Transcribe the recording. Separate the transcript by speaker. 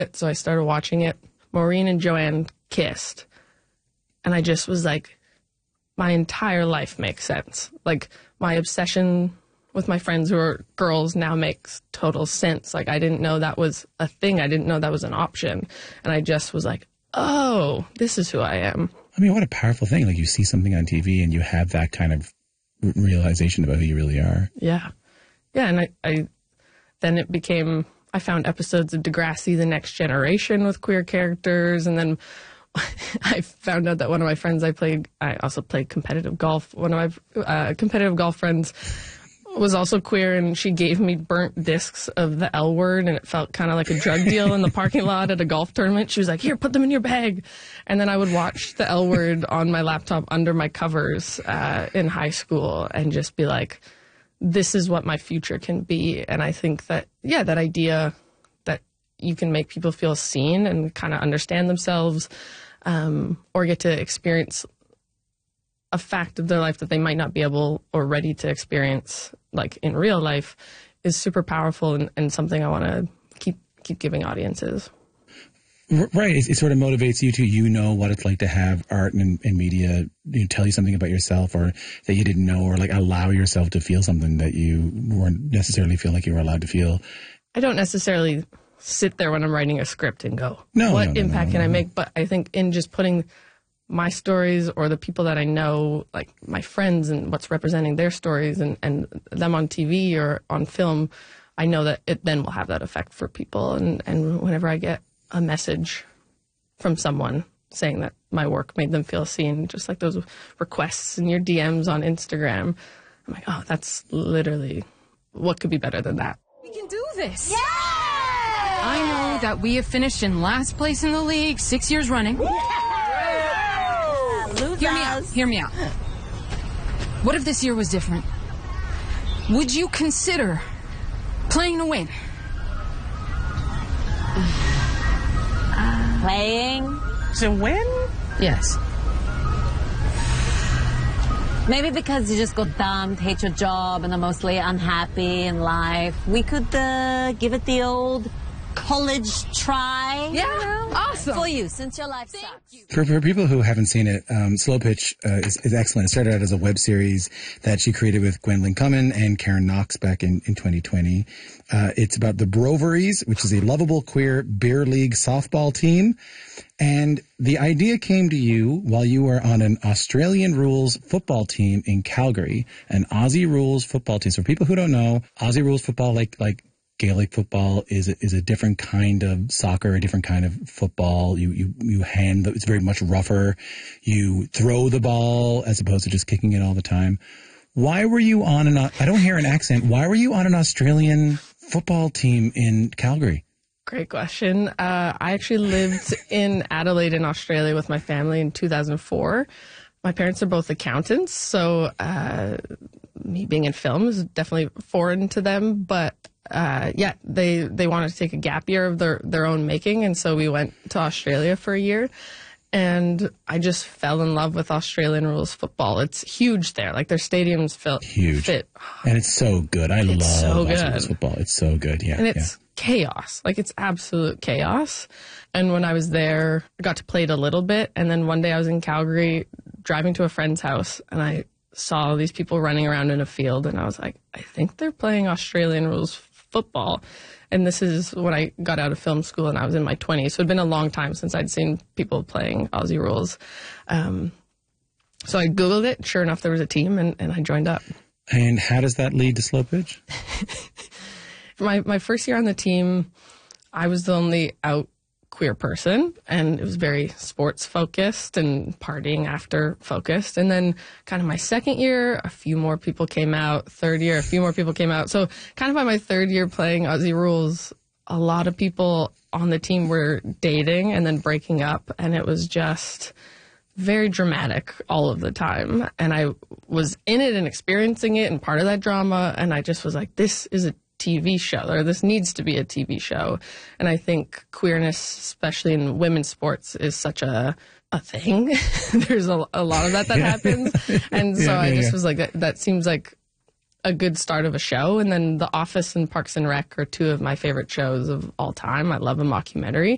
Speaker 1: So I started watching it. Maureen and Joanne kissed. And I just was like, my entire life makes sense. Like, my obsession with my friends who are girls now makes total sense. Like, I didn't know that was a thing. I didn't know that was an option. And I just was like, oh, this is who I am.
Speaker 2: I mean, what a powerful thing. Like, you see something on TV and you have that kind of realization about who you really are.
Speaker 1: Yeah. Yeah, and I then it became, I found episodes of Degrassi, The Next Generation with queer characters, and then I found out that one of my friends I also played competitive golf. One of my competitive golf friends was also queer, and she gave me burnt discs of the L word, and it felt kind of like a drug deal in the parking lot at a golf tournament. She was like, here, put them in your bag. And then I would watch the L word on my laptop under my covers in high school and just be like, this is what my future can be. And I think that, yeah, that idea that you can make people feel seen and kind of understand themselves, or get to experience a fact of their life that they might not be able or ready to experience, like in real life, is super powerful and something I want to keep giving audiences.
Speaker 2: Right. It sort of motivates you to, what it's like to have art and media tell you something about yourself, or that you didn't know, or like allow yourself to feel something that you weren't necessarily feel like you were allowed to feel.
Speaker 1: I don't necessarily sit there when I'm writing a script and go,
Speaker 2: no,
Speaker 1: what impact can I make? But I think in just putting my stories or the people that I know, like my friends, and what's representing their stories and them on TV or on film, I know that it then will have that effect for people. And whenever I get a message from someone saying that my work made them feel seen, just like those requests in your DMs on Instagram, I'm like, oh, that's literally, what could be better than that?
Speaker 3: We can do this.
Speaker 4: Yeah!
Speaker 3: I know that we have finished in last place in the league 6 years running. Hear me out. What if this year was different? Would you consider playing to win?
Speaker 4: Playing?
Speaker 1: To win?
Speaker 3: Yes.
Speaker 4: Maybe because you just got dumped, hate your job, and are mostly unhappy in life. We could give it the old college try.
Speaker 3: Yeah, awesome.
Speaker 4: For you, since your life sucks.
Speaker 2: For people who haven't seen it, Slow Pitch is excellent. It started out as a web series that she created with Gwendolyn Cummin and Karen Knox back in 2020. It's about the Broveries, which is a lovable queer beer league softball team. And the idea came to you while you were on an Australian rules football team in Calgary, an Aussie rules football team. So for people who don't know, Aussie rules football, like Gaelic football, is a different kind of soccer, a different kind of football. You hand, it's very much rougher. You throw the ball as opposed to just kicking it all the time. Why were you on I don't hear an accent. Why were you on an Australian football team in Calgary?
Speaker 1: Great question. I actually lived in Adelaide in Australia with my family in 2004. My parents are both accountants, so me being in film is definitely foreign to them. But they wanted to take a gap year of their own making, and so we went to Australia for a year. And I just fell in love with Australian rules football. It's huge there. Like, their stadiums
Speaker 2: huge.
Speaker 1: Fit.
Speaker 2: And it's so good. I love Australian rules football. It's so good, yeah.
Speaker 1: And it's chaos. Like, it's absolute chaos. And when I was there, I got to play it a little bit. And then one day I was in Calgary driving to a friend's house, and I saw all these people running around in a field. And I was like, I think they're playing Australian rules football. And this is when I got out of film school and I was in my 20s. So it'd been a long time since I'd seen people playing Aussie rules. So I Googled it. Sure enough, there was a team, and I joined up.
Speaker 2: And how does that lead to Slow Pitch?
Speaker 1: My first year on the team, I was the only out queer person, and it was very sports focused and partying after focused. And then kind of my second year, a few more people came out. Third year, a few more people came out. So kind of by my third year playing Aussie rules, a lot of people on the team were dating and then breaking up, and it was just very dramatic all of the time. And I was in it and experiencing it and part of that drama, and I just was like, this is a TV show, or this needs to be a TV show. And I think queerness, especially in women's sports, is such a thing. There's a lot of that happens. And so I just was like, that seems like a good start of a show. And then The Office and Parks and Rec are two of my favorite shows of all time. I love a mockumentary.